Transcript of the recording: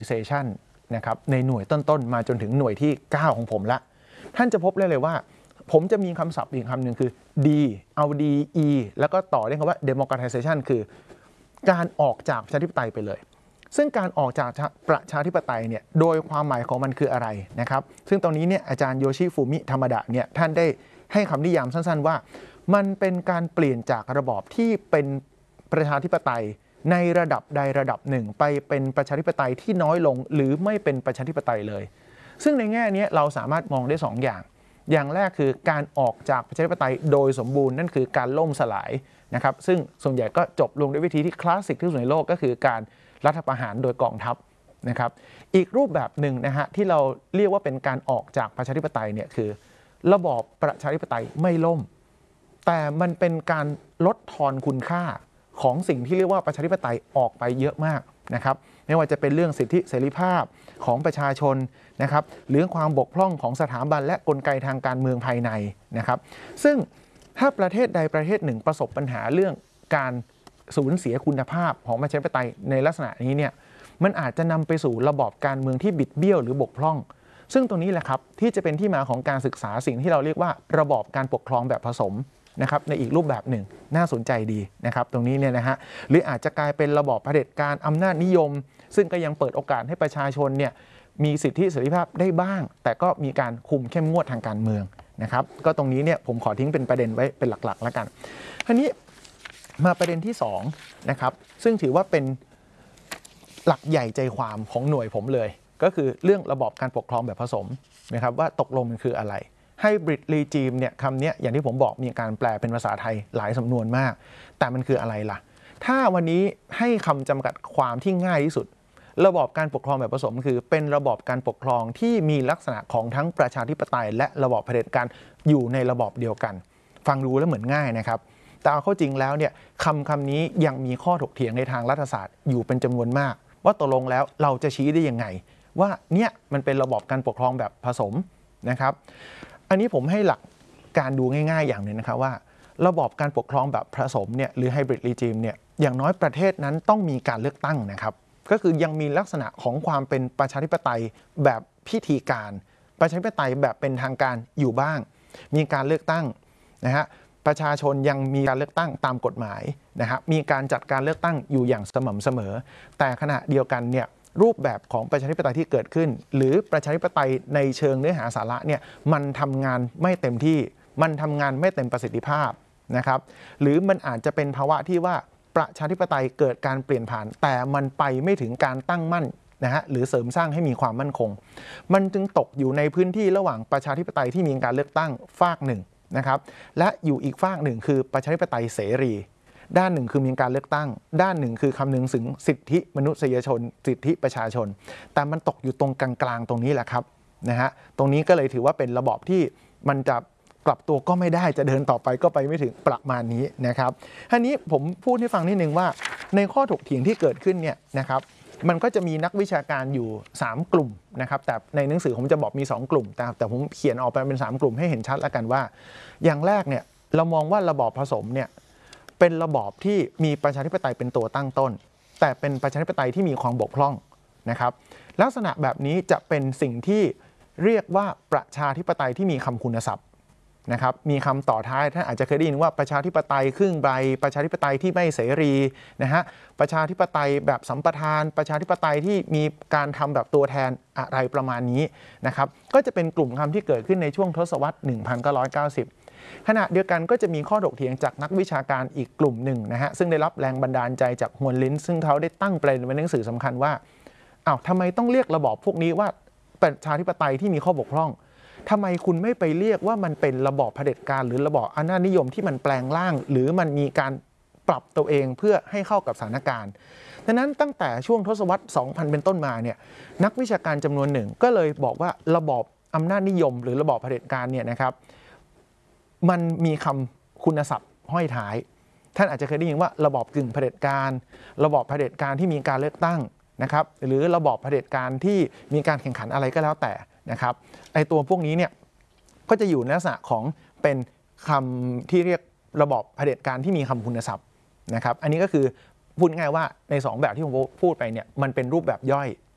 organization นะครับในหน่วยต้นๆมาจนถึงหน่วยที่9ของผมละท่านจะพบเลยว่าผมจะมีคำศัพท์อีกคำหนึ่งคือ D เอา D E แล้วก็ต่อด้วยคำว่า democratization คือการออกจากประชาธิปไตยไปเลยซึ่งการออกจากประชาธิปไตยเนี่ยโดยความหมายของมันคืออะไรนะครับซึ่งตรงนี้เนี่ยอาจารย์โยชิฟูมิธรรมดะเนี่ยท่านได้ให้คำนิยามสั้นๆว่ามันเป็นการเปลี่ยนจากระบอบที่เป็นประชาธิปไตยในระดับใดระดับหนึ่งไปเป็นประชาธิปไตยที่น้อยลงหรือไม่เป็นประชาธิปไตยเลยซึ่งในแง่นี้เราสามารถมองได้2 อย่างแรกคือการออกจากประชาธิปไตยโดยสมบูรณ์นั่นคือการล่มสลายนะครับซึ่งส่วนใหญ่ก็จบลงด้วยวิธีที่คลาสสิกที่สุดในโลกก็คือการรัฐประหารโดยกองทัพนะครับอีกรูปแบบหนึ่งนะฮะที่เราเรียกว่าเป็นการออกจากประชาธิปไตยเนี่ยคือระบอบประชาธิปไตยไม่ล่มแต่มันเป็นการลดทอนคุณค่าของสิ่งที่เรียกว่าประชาธิปไตยออกไปเยอะมากนะครับไม่ว่าจะเป็นเรื่องสิทธิเสรีภาพของประชาชนนะครับหรือความบกพร่องของสถาบันและกลไกทางการเมืองภายในนะครับซึ่งถ้าประเทศใดประเทศหนึ่งประสบปัญหาเรื่องการสูญเสียคุณภาพของประชาธิปไตยในลักษณะนี้เนี่ยมันอาจจะนำไปสู่ระบอบการเมืองที่บิดเบี้ยวหรือบกพร่องซึ่งตรงนี้แหละครับที่จะเป็นที่มาของการศึกษาสิ่งที่เราเรียกว่าระบอบการปกครองแบบผสมนะครับในอีกรูปแบบหนึ่งน่าสนใจดีนะครับตรงนี้เนี่ยนะฮะหรืออาจจะกลายเป็นระบอบเผด็จการอำนาจนิยมซึ่งก็ยังเปิดโอกาสให้ประชาชนเนี่ยมีสิทธิเสรีภาพได้บ้างแต่ก็มีการคุมเข้มงวดทางการเมืองนะครับก็ตรงนี้เนี่ยผมขอทิ้งเป็นประเด็นไว้เป็นหลักๆแล้วกันทีนี้มาประเด็นที่2นะครับซึ่งถือว่าเป็นหลักใหญ่ใจความของหน่วยผมเลยก็คือเรื่องระบอบการปกครองแบบผสมนะครับว่าตกลงมันคืออะไรไฮบริดรีจิมเนี่ยคำนี้อย่างที่ผมบอกมีการแปลเป็นภาษาไทยหลายสำนวนมากแต่มันคืออะไรล่ะถ้าวันนี้ให้คำจำกัดความที่ง่ายที่สุดระบอบการปกครองแบบผสมคือเป็นระบอบการปกครองที่มีลักษณะของทั้งประชาธิปไตยและระบอบเผด็จการอยู่ในระบอบเดียวกันฟังดูแล้วเหมือนง่ายนะครับแต่เอาเข้าจริงแล้วเนี่ยคำนี้ยังมีข้อถกเถียงในทางรัฐศาสตร์อยู่เป็นจำนวนมากว่าตกลงแล้วเราจะชี้ได้ยังไงว่าเนี่ยมันเป็นระบอบการปกครองแบบผสมนะครับอันนี้ผมให้หลักการดูง่ายๆอย่างหนึ่งนะครับว่าระบอบการปกครองแบบผสมเนี่ยหรือไฮบริดรีจิมเนี่ยอย่างน้อยประเทศนั้นต้องมีการเลือกตั้งนะครับก็คือยังมีลักษณะของความเป็นประชาธิปไตยแบบพิธีการประชาธิปไตยแบบเป็นทางการอยู่บ้างมีการเลือกตั้งนะฮะประชาชนยังมีการเลือกตั้งตามกฎหมายนะฮะมีการจัดการเลือกตั้งอยู่อย่างสม่ำเสมอแต่ขณะเดียวกันเนี่ยรูปแบบของประชาธิปไตยที่เกิดขึ้นหรือประชาธิปไตยในเชิงเนื้อหาสาระเนี่ยมันทำงานไม่เต็มที่มันทำงานไม่เต็มประสิทธิภาพนะครับหรือมันอาจจะเป็นภาวะที่ว่าประชาธิปไตยเกิดการเปลี่ยนผ่านแต่มันไปไม่ถึงการตั้งมั่นนะฮะหรือเสริมสร้างให้มีความมั่นคงมันจึงตกอยู่ในพื้นที่ระหว่างประชาธิปไตยที่มีการเลือกตั้งฝากหนึ่งนะครับและอยู่อีกฝากหนึ่งคือประชาธิปไตยเสรีด้านหนึ่งคือมีการเลือกตั้งด้านหนึ่งคือคำนึงถึงสิทธิมนุษยชนสิทธิประชาชนแต่มันตกอยู่ตรงกลางๆตรงนี้แหละครับนะฮะตรงนี้ก็เลยถือว่าเป็นระบอบที่มันจะกลับตัวก็ไม่ได้จะเดินต่อไปก็ไปไม่ถึงประมาณนี้นะครับทีนี้ผมพูดให้ฟังนิดนึงว่าในข้อถกเถียงที่เกิดขึ้นเนี่ยนะครับมันก็จะมีนักวิชาการอยู่3กลุ่มนะครับแต่ในหนังสือผมจะบอกมี2กลุ่มแต่ผมเขียนออกไปเป็น3กลุ่มให้เห็นชัดแล้วกันว่าอย่างแรกเนี่ยเรามองว่าระบอบผสมเนี่ยเป็นระบอบที่มีประชาธิปไตยเป็นตัวตั้งต้นแต่เป็นประชาธิปไตยที่มีความบกพร่องนะครับลักษณะแบบนี้จะเป็นสิ่งที่เรียกว่าประชาธิปไตยที่มีคำคุณศัพท์นะครับมีคำต่อท้ายท่านอาจจะเคยได้ยินว่าประชาธิปไตยครึ่งใบประชาธิปไตยที่ไม่เสรีนะฮะประชาธิปไตยแบบสัมปทานประชาธิปไตยที่มีการทำแบบตัวแทนอะไรประมาณนี้นะครับก็จะเป็นกลุ่มคำที่เกิดขึ้นในช่วงทศวรรษ 1990 ขณะเดียวกันก็จะมีข้อถกเถียงจากนักวิชาการอีกกลุ่มหนึ่งนะฮะซึ่งได้รับแรงบันดาลใจจากฮวนลินซึ่งเขาได้ตั้งประเด็นไว้ในหนังสือสำคัญว่าอ้าวทำไมต้องเรียกระบอบพวกนี้ว่าประชาธิปไตยที่มีข้อบกพร่องทำไมคุณไม่ไปเรียกว่ามันเป็นระบอบเผด็จการหรือระบอบอำนาจนิยมที่มันแปลงร่างหรือมันมีการปรับตัวเองเพื่อให้เข้ากับสถานการณ์ดังนั้นตั้งแต่ช่วงทศวรรษ 2000 เป็นต้นมาเนี่ยนักวิชาการจำนวนหนึ่งก็เลยบอกว่าระบอบอำนาจนิยมหรือระบอบเผด็จการเนี่ยนะครับมันมีคำคุณศัพท์ห้อยท้ายท่านอาจจะเคยได้ยินว่าระบอบกึ่งเผด็จการระบอบเผด็จการที่มีการเลือกตั้งนะครับหรือระบอบเผด็จการที่มีการแข่งขันอะไรก็แล้วแต่นะครับไอตัวพวกนี้เนี่ยก็จะอยู่ในลักษณะของเป็นคำที่เรียกระบอบเผด็จการที่มีคำคุณศัพท์นะครับอันนี้ก็คือพูดง่ายว่าใน2แบบที่ผมพูดไปเนี่ยมันเป็นรูปแบบย่อย